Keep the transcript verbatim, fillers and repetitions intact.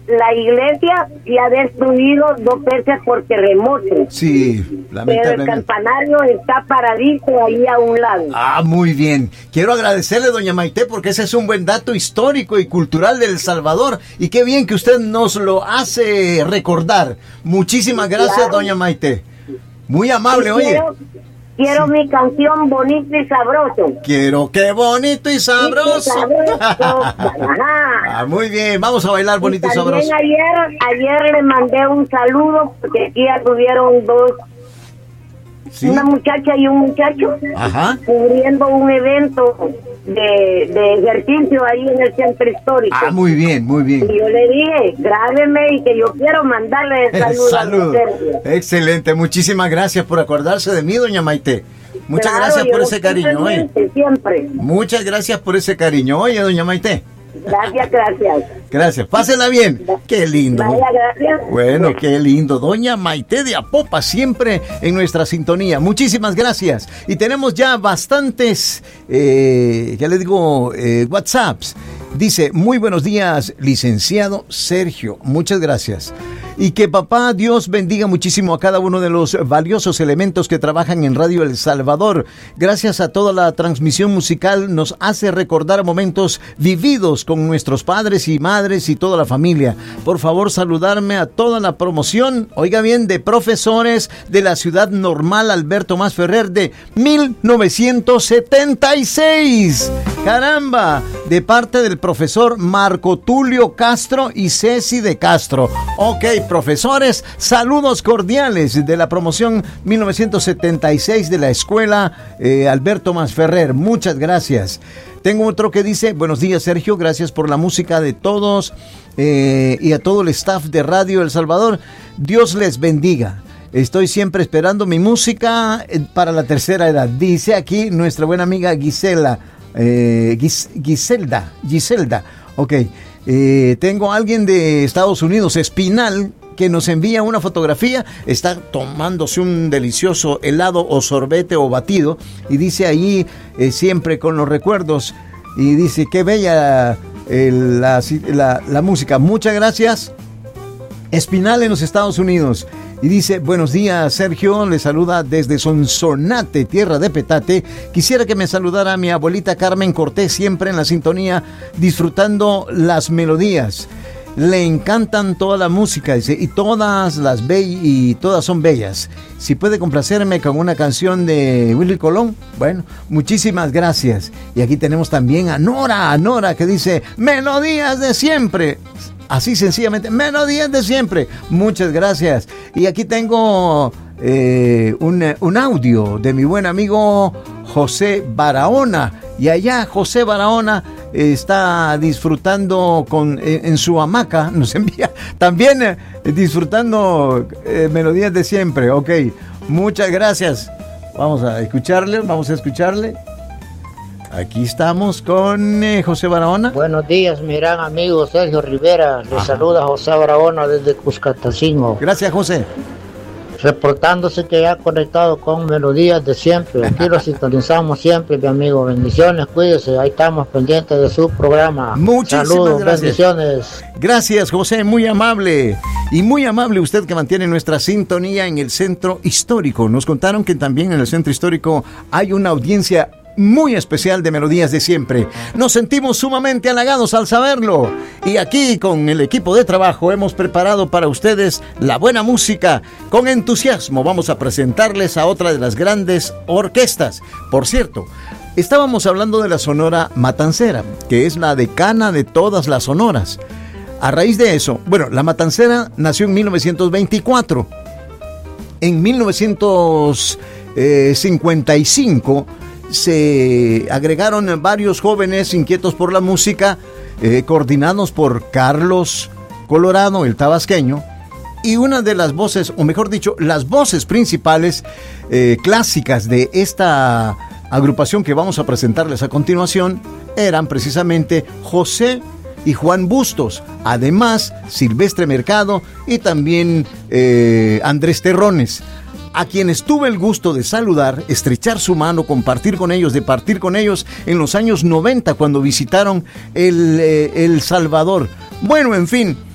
la iglesia se ha destruido dos veces por terremotos. Sí, lamentablemente. Pero el campanario está paradito ahí a un lado. Ah, muy bien. Quiero agradecerle, doña Maite, porque ese es un buen dato histórico y cultural de El Salvador. Y qué bien que usted nos lo hace recordar. Muchísimas gracias, claro, doña Maite. Muy amable, oye. Quiero, quiero sí. mi canción Bonito y Sabroso. Quiero, qué bonito y sabroso. Ah, muy bien, vamos a bailar Bonito y, y Sabroso. Ayer, ayer le mandé un saludo porque aquí tuvieron dos, ¿sí? Una muchacha y un muchacho. Ajá. Cubriendo un evento de, de ejercicio ahí en el centro histórico. Ah, muy bien, muy bien. Y yo le dije, grábeme y que yo quiero mandarle el saludo. Salud. Excelente, muchísimas gracias por acordarse de mí, doña Maite. Muchas claro, gracias por ese cariño, oye. Siempre. Muchas gracias por ese cariño, oye, doña Maite. Gracias, gracias. Gracias, pásela bien. Qué lindo. Vaya, gracias. Bueno, qué lindo. Doña Maite de Apopa, siempre en nuestra sintonía. Muchísimas gracias. Y tenemos ya bastantes, eh, ya le digo, eh, WhatsApps. Dice, muy buenos días, licenciado Sergio. Muchas gracias. Y que papá Dios bendiga muchísimo a cada uno de los valiosos elementos que trabajan en Radio El Salvador. Gracias a toda la transmisión musical nos hace recordar momentos vividos con nuestros padres y madres y toda la familia. Por favor, saludarme a toda la promoción, oiga bien, de profesores de la Ciudad Normal Alberto Masferrer de mil novecientos setenta y seis. ¡Caramba! De parte del profesor Marco Tulio Castro y Ceci de Castro. Ok, profesores, saludos cordiales de la promoción mil novecientos setenta y seis de la escuela eh, Alberto Masferrer. Muchas gracias. Tengo otro que dice, buenos días Sergio, gracias por la música de todos eh, y a todo el staff de Radio El Salvador. Dios les bendiga. Estoy siempre esperando mi música para la tercera edad. Dice aquí nuestra buena amiga Gisela. Eh, Gis, Giselda, Giselda, ok. Eh, tengo a alguien de Estados Unidos, Espinal, que nos envía una fotografía. Está tomándose un delicioso helado o sorbete o batido y dice ahí eh, siempre con los recuerdos y dice qué bella eh, la, la, la música. Muchas gracias, Espinal en los Estados Unidos. Y dice, buenos días Sergio, le saluda desde Sonsonate, tierra de petate. Quisiera que me saludara mi abuelita Carmen Cortés, siempre en la sintonía, disfrutando las melodías. Le encantan toda la música, dice, y todas las be- y todas son bellas. Si puede complacerme con una canción de Willy Colón, bueno, muchísimas gracias. Y aquí tenemos también a Nora, a Nora que dice, melodías de siempre. Así sencillamente, melodías de siempre. Muchas gracias. Y aquí tengo eh, un, un audio de mi buen amigo José Barahona. Y allá José Barahona eh, está disfrutando con, eh, en su hamaca, nos envía también eh, disfrutando eh, melodías de siempre. Ok, muchas gracias. Vamos a escucharle, vamos a escucharle. Aquí estamos con eh, José Barahona. Buenos días, mi gran amigo Sergio Rivera. Le Ajá. saluda José Barahona desde Cuscatacingo. Gracias, José. Reportándose que ya conectado con melodías de siempre. Aquí lo sintonizamos siempre, mi amigo. Bendiciones, cuídese. Ahí estamos pendientes de su programa. Muchísimas Saludos, gracias. Bendiciones. Gracias, José. Muy amable. Y muy amable usted que mantiene nuestra sintonía en el Centro Histórico. Nos contaron que también en el Centro Histórico hay una audiencia muy especial de melodías de siempre. Nos sentimos sumamente halagados al saberlo. Y aquí con el equipo de trabajo hemos preparado para ustedes la buena música. Con entusiasmo vamos a presentarles a otra de las grandes orquestas. Por cierto, estábamos hablando de la Sonora Matancera, que es la decana de todas las sonoras. A raíz de eso, bueno, la Matancera nació en mil novecientos veinticuatro. En mil novecientos cincuenta y cinco se agregaron varios jóvenes inquietos por la música, eh, coordinados por Carlos Colorado, el tabasqueño, y una de las voces, o mejor dicho, las voces principales eh, clásicas de esta agrupación que vamos a presentarles a continuación eran precisamente José y Juan Bustos, además Silvestre Mercado y también eh, Andrés Terrones, a quienes tuve el gusto de saludar, estrechar su mano, compartir con ellos, de partir con ellos en los años noventa cuando visitaron el, eh, El Salvador. Bueno, en fin,